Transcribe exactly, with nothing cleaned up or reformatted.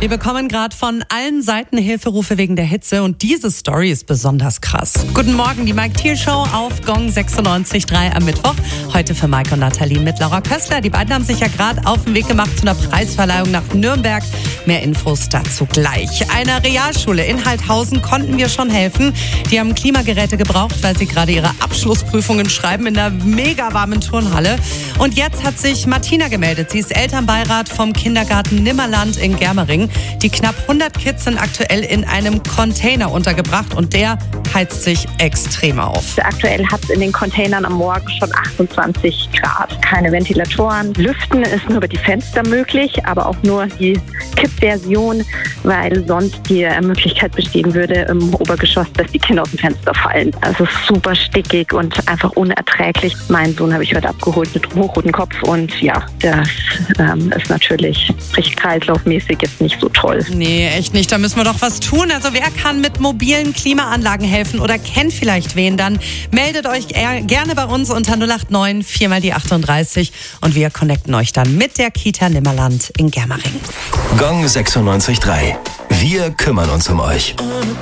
Wir bekommen gerade von allen Seiten Hilferufe wegen der Hitze und diese Story ist besonders krass. Guten Morgen, die Mike Thiel Show auf Gong sechsundneunzig Komma drei am Mittwoch. Heute für Mike und Nathalie mit Laura Köstler. Die beiden haben sich ja gerade auf den Weg gemacht zu einer Preisverleihung nach Nürnberg. Mehr Infos dazu gleich. Einer Realschule in Halthausen konnten wir schon helfen. Die haben Klimageräte gebraucht, weil sie gerade ihre Abschlussprüfungen schreiben in der mega warmen Turnhalle. Und jetzt hat sich Martina gemeldet. Sie ist Elternbeirat vom Kindergarten Nimmerland in Germering. Die knapp hundert Kids sind aktuell in einem Container untergebracht und der heizt sich extrem auf. Aktuell hat es in den Containern am Morgen schon achtundzwanzig Grad. Keine Ventilatoren. Lüften ist nur über die Fenster möglich, aber auch nur die Kipp-Version, weil sonst die Möglichkeit bestehen würde im Obergeschoss, dass die Kinder aus dem Fenster fallen. Also super stickig und einfach unerträglich. Meinen Sohn habe ich heute abgeholt mit hochrotem Kopf und ja, das ähm, ist natürlich richtig kreislaufmäßig jetzt nicht so toll. Nee, echt nicht. Da müssen wir doch was tun. Also wer kann mit mobilen Klimaanlagen helfen oder kennt vielleicht wen, dann meldet euch gerne bei uns unter null acht neun vier mal die achtunddreißig und wir connecten euch dann mit der Kita Nimmerland in Germering. Gong sechsundneunzig Komma drei. Wir kümmern uns um euch.